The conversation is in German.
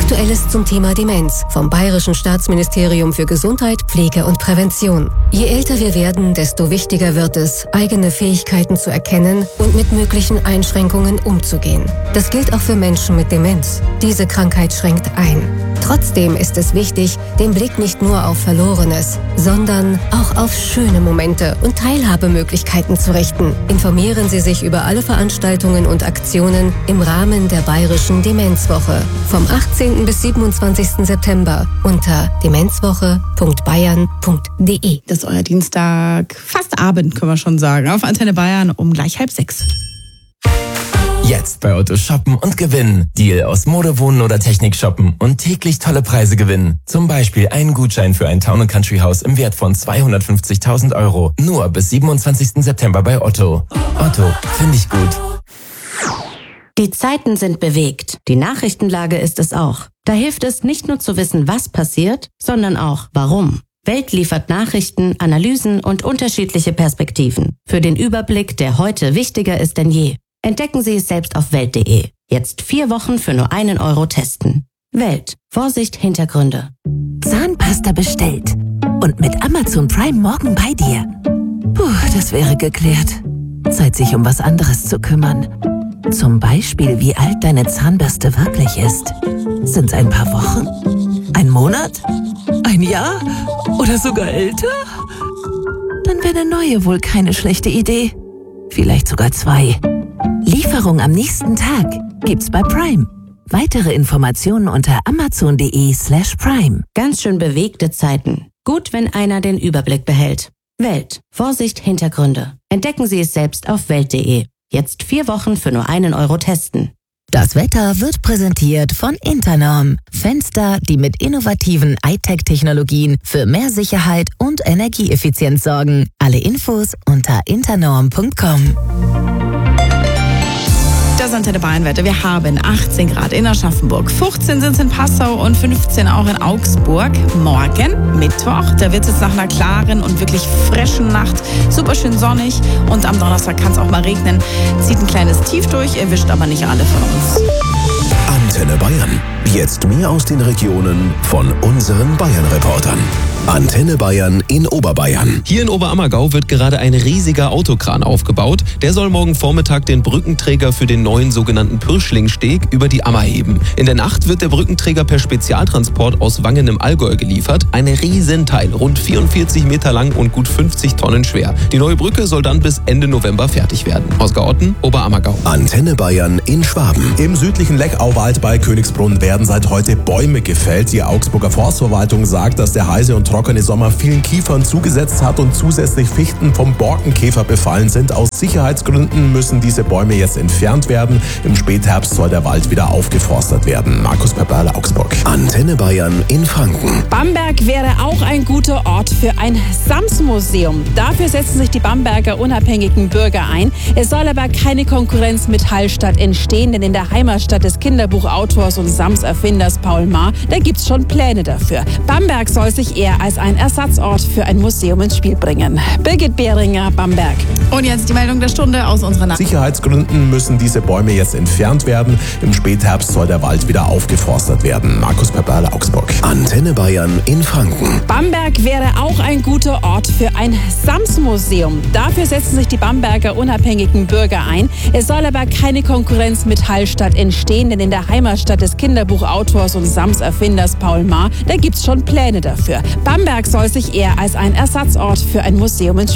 Aktuelles zum Thema Demenz vom Bayerischen Staatsministerium für Gesundheit, Pflege und Prävention. Je älter wir werden, desto wichtiger wird es, eigene Fähigkeiten zu erkennen und mit möglichen Einschränkungen umzugehen. Das gilt auch für Menschen mit Demenz. Diese Krankheit schränkt ein. Trotzdem ist es wichtig, den Blick nicht nur auf Verlorenes, sondern auch auf schöne Momente und Teilhabemöglichkeiten zu richten. Informieren Sie sich über alle Veranstaltungen und Aktionen im Rahmen der Bayerischen Demenzwoche vom 18. bis 27. September unter demenzwoche.bayern.de. Das ist euer Dienstag, fast Abend, können wir schon sagen, auf Antenne Bayern um gleich 5:30. Jetzt bei Otto shoppen und gewinnen. Deal aus Mode, Wohnen oder Technik shoppen und täglich tolle Preise gewinnen. Zum Beispiel einen Gutschein für ein Town & Country Haus im Wert von 250.000 €. Nur bis 27. September bei Otto. Otto, finde ich gut. Die Zeiten sind bewegt. Die Nachrichtenlage ist es auch. Da hilft es nicht nur zu wissen, was passiert, sondern auch warum. Welt liefert Nachrichten, Analysen und unterschiedliche Perspektiven. Für den Überblick, der heute wichtiger ist denn je. Entdecken Sie es selbst auf Welt.de. Jetzt 4 Wochen für nur 1 € testen. Welt. Vorsicht, Hintergründe. Zahnpasta bestellt. Und mit Amazon Prime morgen bei dir. Puh, das wäre geklärt. Zeit, sich um was anderes zu kümmern. Zum Beispiel, wie alt deine Zahnbürste wirklich ist. Sind's ein paar Wochen? Ein Monat? Ein Jahr? Oder sogar älter? Dann wäre eine neue wohl keine schlechte Idee. Vielleicht sogar 2. Lieferung am nächsten Tag gibt's bei Prime. Weitere Informationen unter amazon.de/prime. Ganz schön bewegte Zeiten. Gut, wenn einer den Überblick behält. Welt. Vorsicht, Hintergründe. Entdecken Sie es selbst auf Welt.de. Jetzt 4 Wochen für nur 1 € testen. Das Wetter wird präsentiert von Internorm. Fenster, die mit innovativen iTech-Technologien für mehr Sicherheit und Energieeffizienz sorgen. Alle Infos unter internorm.com. Das ist Antenne Bayern-Wetter. Wir haben 18 Grad in Aschaffenburg, 15 sind es in Passau und 15 auch in Augsburg. Morgen, Mittwoch, da wird es nach einer klaren und wirklich frischen Nacht super schön sonnig. Und am Donnerstag kann es auch mal regnen. Zieht ein kleines Tief durch, erwischt aber nicht alle von uns. Antenne Bayern. Jetzt mehr aus den Regionen von unseren Bayern-Reportern. Antenne Bayern in Oberbayern. Hier in Oberammergau wird gerade ein riesiger Autokran aufgebaut. Der soll morgen Vormittag den Brückenträger für den neuen sogenannten Pürschlingsteg über die Ammer heben. In der Nacht wird der Brückenträger per Spezialtransport aus Wangen im Allgäu geliefert. Ein Riesenteil, rund 44 Meter lang und gut 50 Tonnen schwer. Die neue Brücke soll dann bis Ende November fertig werden. Oskar Otten, Oberammergau. Antenne Bayern in Schwaben. Im südlichen Leckauwald bei Königsbrunn werden seit heute Bäume gefällt. Die Augsburger Forstverwaltung sagt, dass der heiße und trockene Sommer vielen Kiefern zugesetzt hat und zusätzlich Fichten vom Borkenkäfer befallen sind. Aus Sicherheitsgründen müssen diese Bäume jetzt entfernt werden. Im Spätherbst soll der Wald wieder aufgeforstet werden. Markus Pepperle, Augsburg. Antenne Bayern in Franken. Bamberg wäre auch ein guter Ort für ein Sams-Museum. Dafür setzen sich die Bamberger unabhängigen Bürger ein. Es soll aber keine Konkurrenz mit Hallstatt entstehen, denn in der Heimatstadt des Kinderbuchautors und Sams-Erfinders Paul Maar, da gibt's schon Pläne dafür. Bamberg soll sich eher als ein Ersatzort für ein Museum ins Spiel bringen. Birgit Behringer, Bamberg. Und jetzt die Meldung der Stunde aus unserer Nacht. Sicherheitsgründen müssen diese Bäume jetzt entfernt werden. Im Spätherbst soll der Wald wieder aufgeforstet werden. Markus Pepperle, Augsburg. Antenne Bayern in Franken. Bamberg wäre auch ein guter Ort für ein Sams-Museum. Dafür setzen sich die Bamberger unabhängigen Bürger ein. Es soll aber keine Konkurrenz mit Hallstatt entstehen, denn in der Heimatstadt des Kinderbuchautors und Sams-Erfinders Paul Maar, da gibt's schon Pläne dafür. Bamberg soll sich eher als ein Ersatzort für ein Museum ins